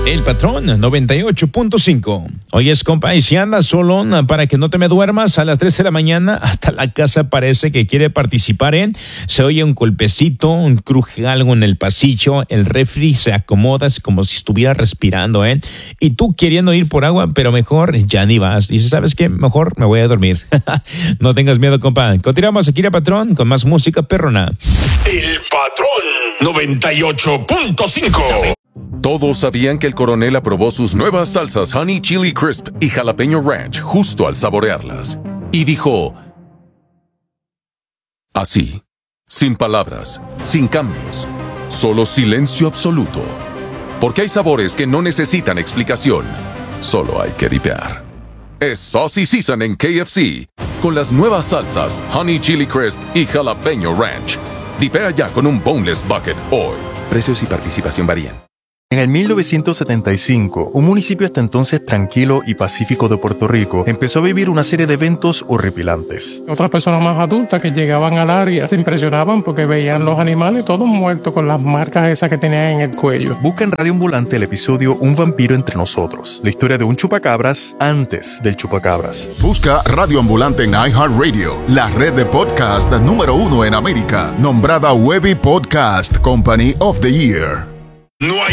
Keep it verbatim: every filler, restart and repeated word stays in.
El Patrón noventa y ocho punto cinco. Oyes, compa, y si andas solo, para que no te me duermas a las tres de la mañana, hasta la casa parece que quiere participar en, se oye un golpecito, un cruje algo en el pasillo, el refri se acomoda, es como si estuviera respirando, ¿eh? Y tú queriendo ir por agua, pero mejor ya ni vas. Dices, ¿sabes qué? Mejor me voy a dormir. No tengas miedo, compa. Continuamos aquí, el Patrón, con más música perrona. El Patrón noventa y ocho punto cinco. Todos sabían que el coronel aprobó sus nuevas salsas Honey Chili Crisp y Jalapeño Ranch justo al saborearlas. Y dijo, así, sin palabras, sin cambios, solo silencio absoluto. Porque hay sabores que no necesitan explicación, solo hay que dipear. Es Saucy Season en K F C, con las nuevas salsas Honey Chili Crisp y Jalapeño Ranch. Dipea ya con un Boneless Bucket hoy. Precios y participación varían. En el mil novecientos setenta y cinco, un municipio hasta entonces tranquilo y pacífico de Puerto Rico empezó a vivir una serie de eventos horripilantes. Otras personas más adultas que llegaban al área se impresionaban porque veían los animales todos muertos con las marcas esas que tenían en el cuello. Busca en Radio Ambulante el episodio Un vampiro entre nosotros, la historia de un chupacabras antes del chupacabras. Busca Radio Ambulante en iHeartRadio, la red de podcast número uno en América, nombrada Webby Podcast Company of the Year. No hay